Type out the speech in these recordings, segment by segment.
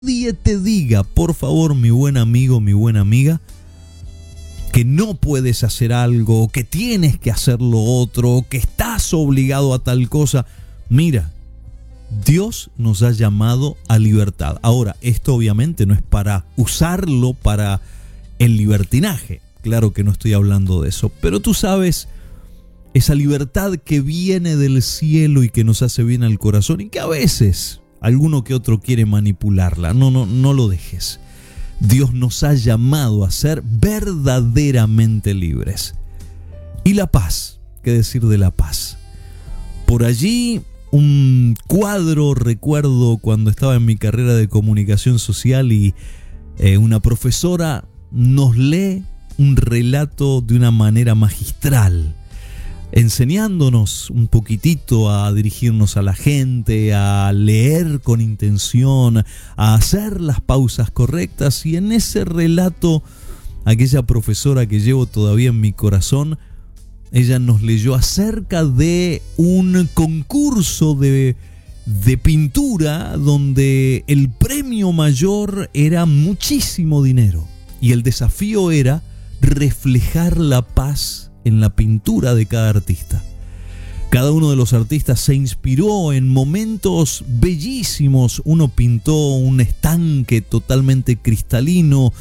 nadie te diga, por favor, mi buen amigo, mi buena amiga, que no puedes hacer algo, que tienes que hacer lo otro, que estás obligado a tal cosa. Mira, Dios nos ha llamado a libertad. Ahora, esto obviamente no es para usarlo para el libertinaje. Claro que no estoy hablando de eso, pero tú sabes, esa libertad que viene del cielo y que nos hace bien al corazón y que a veces alguno que otro quiere manipularla. No lo dejes. Dios nos ha llamado a ser verdaderamente libres. Y la paz, ¿qué decir de la paz? Por allí un cuadro, recuerdo cuando estaba en mi carrera de comunicación social y una profesora nos lee un relato de una manera magistral, enseñándonos un poquitito a dirigirnos a la gente, a leer con intención, a hacer las pausas correctas. Y en ese relato, aquella profesora que llevo todavía en mi corazón, ella nos leyó acerca de un concurso de pintura donde el premio mayor era muchísimo dinero y el desafío era reflejar la paz en la pintura de cada artista. Cada uno de los artistas se inspiró en momentos bellísimos. Uno pintó un estanque totalmente cristalino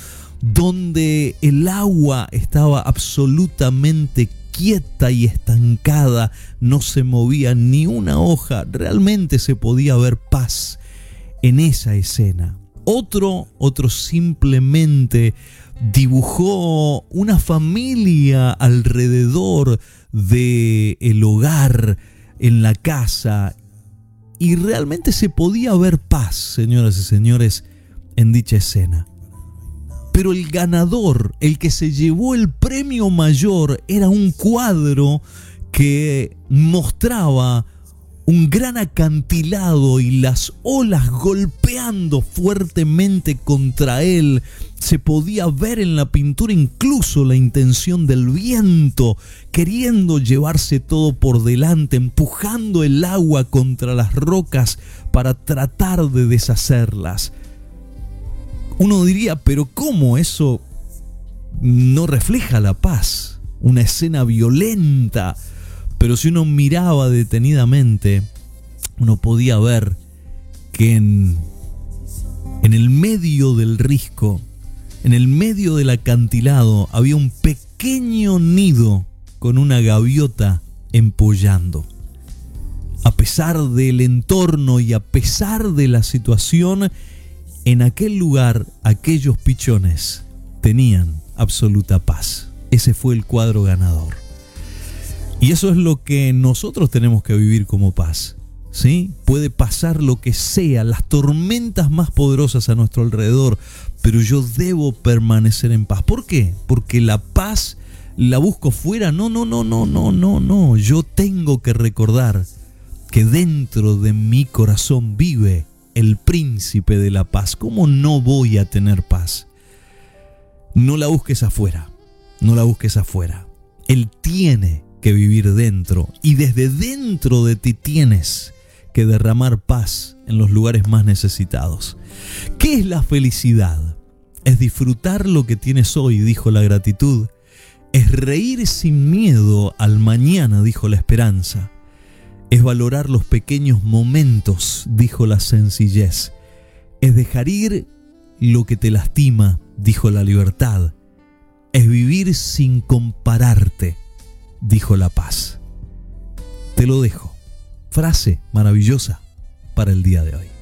donde el agua estaba absolutamente quieta y estancada, no se movía ni una hoja. Realmente se podía ver paz en esa escena. Otro simplemente dibujó una familia alrededor del hogar, en la casa, y realmente se podía ver paz, señoras y señores, en dicha escena. Pero el ganador, el que se llevó el premio mayor, era un cuadro que mostraba un gran acantilado y las olas golpeando fuertemente contra él. Se podía ver en la pintura incluso la intención del viento, queriendo llevarse todo por delante, empujando el agua contra las rocas para tratar de deshacerlas. Uno diría, pero ¿cómo eso no refleja la paz? Una escena violenta. Pero si uno miraba detenidamente, uno podía ver que en el medio del risco, en el medio del acantilado, había un pequeño nido con una gaviota empollando. A pesar del entorno y a pesar de la situación, en aquel lugar aquellos pichones tenían absoluta paz. Ese fue el cuadro ganador. Y eso es lo que nosotros tenemos que vivir como paz, ¿sí? Puede pasar lo que sea, las tormentas más poderosas a nuestro alrededor, pero yo debo permanecer en paz. ¿Por qué? Porque la paz la busco fuera. No. Yo tengo que recordar que dentro de mi corazón vive el príncipe de la paz. ¿Cómo no voy a tener paz? No la busques afuera. No la busques afuera. Él tiene que vivir dentro, y desde dentro de ti tienes que derramar paz en los lugares más necesitados. ¿Qué es la felicidad? Es disfrutar lo que tienes hoy, dijo la gratitud. Es reír sin miedo al mañana, dijo la esperanza. Es valorar los pequeños momentos, dijo la sencillez. Es dejar ir lo que te lastima, dijo la libertad. Es vivir sin compararte, dijo la paz. Te lo dejo. Frase maravillosa para el día de hoy.